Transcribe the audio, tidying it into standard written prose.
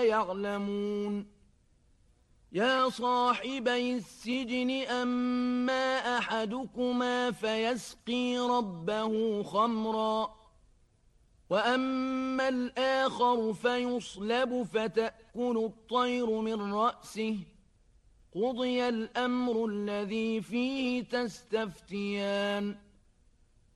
يعلمون يا صاحبي السجن أما أحدكما فيسقي ربه خمرا وأما الآخر فيصلب فتأكل الطير من رأسه قضي الأمر الذي فيه تستفتيان